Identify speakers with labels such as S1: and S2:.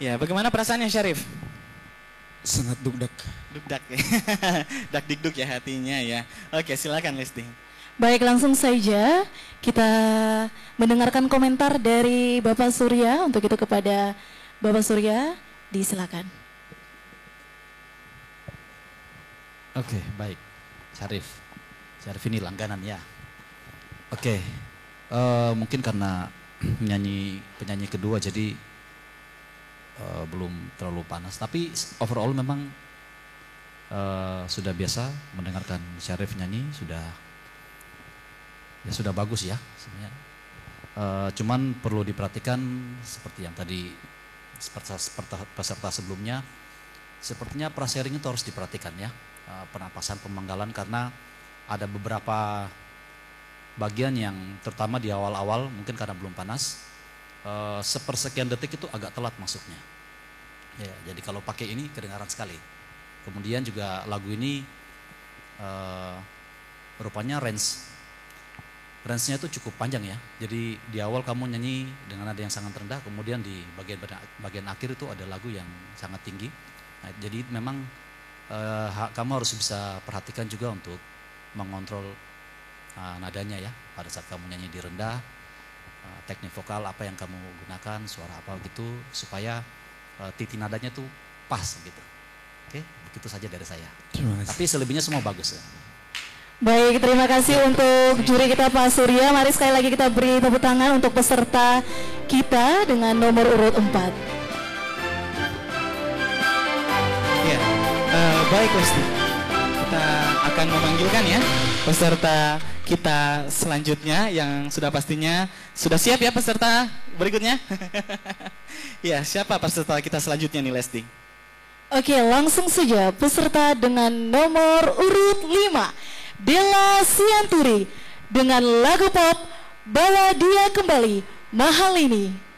S1: Ya, bagaimana perasaannya Syarif?
S2: Sangat dugdak.
S1: Dugdak ya. Dak dikduk ya hatinya ya. Oke, silakan Lesti.
S3: Baik, langsung saja kita mendengarkan komentar dari Bapak Surya. Untuk itu kepada Bapak Surya, disilakan.
S4: Oke, baik. Syarif ini langganan ya. Oke, mungkin karena penyanyi kedua jadi belum terlalu panas. Tapi overall memang sudah biasa mendengarkan Syarif nyanyi, sudah bagus ya sebenarnya. Cuman perlu diperhatikan seperti yang tadi peserta sebelumnya, sepertinya prasering itu harus diperhatikan ya, penapasan pemanggalan, karena ada beberapa bagian yang terutama di awal-awal mungkin karena belum panas, sepersekian detik itu agak telat masuknya. Ya, jadi kalau pakai ini kedengaran sekali. Kemudian juga lagu ini rupanya range-nya itu cukup panjang ya. Jadi di awal kamu nyanyi dengan nada yang sangat rendah, kemudian di bagian akhir itu ada lagu yang sangat tinggi. Nah, jadi memang kamu harus bisa perhatikan juga untuk mengontrol nadanya ya. Pada saat kamu nyanyi di rendah, teknik vokal apa yang kamu gunakan, suara apa gitu, supaya titik nadanya tuh pas gitu. Oke, begitu saja dari saya. Tapi selebihnya semua bagus ya.
S3: Baik, terima kasih untuk juri kita Pak Surya. Mari sekali lagi kita beri tepuk tangan untuk peserta kita dengan nomor urut 4.
S1: Ya, baik Lesti. Kita akan memanggilkan ya peserta kita selanjutnya yang sudah pastinya sudah siap ya peserta berikutnya. Ya, siapa peserta kita selanjutnya nih Lesti?
S3: Oke, langsung saja peserta dengan nomor urut 5. Della Sianturi dengan lagu pop Bawa Dia Kembali Mahal Ini.